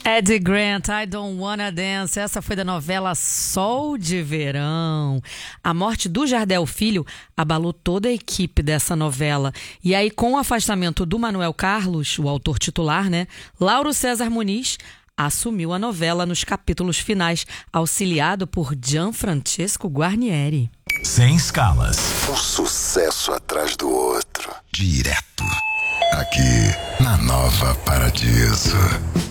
Eddie Grant, I Don't Wanna Dance. Essa foi da novela Sol de Verão. A morte do Jardel Filho abalou toda a equipe dessa novela. E aí, com o afastamento do Manuel Carlos, o autor titular, né? Lauro César Muniz assumiu a novela nos capítulos finais, auxiliado por Gianfrancesco Guarnieri. Sem escalas. Um sucesso atrás do outro. Direto. Aqui, na Nova Paradiso.